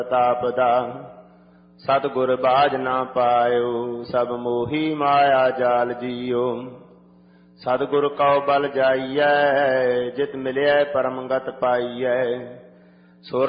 ਤਾਪਦਾ। ਸਤਿਗੁਰ ਬਾਝ ਨਾ ਪਾਇਓ, ਸਭ ਮੋਹੀ ਮਾਇਆ ਜਾਲ ਜੀਓ। ਸਤਿਗੁਰ ਕਉ ਬਲ ਜਾਈਐ, ਜਿਤ ਮਿਲਿਐ ਪਰਮ ਗਤ ਪਾਈਐ। ਸੁਰ